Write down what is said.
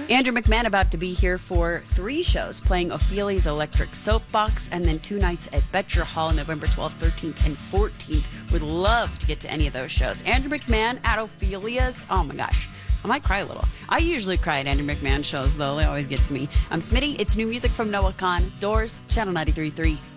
Andrew McMahon about to be here for 3 shows, playing Ophelia's Electric Soapbox and then 2 nights at Betcher Hall, November 12th, 13th, and 14th. Would love to get to any of those shows. Andrew McMahon at Ophelia's. Oh my gosh. I might cry a little. I usually cry at Andrew McMahon shows, though. They always get to me. I'm Smitty. It's new music from Noah Khan. Doors, Channel 93.3.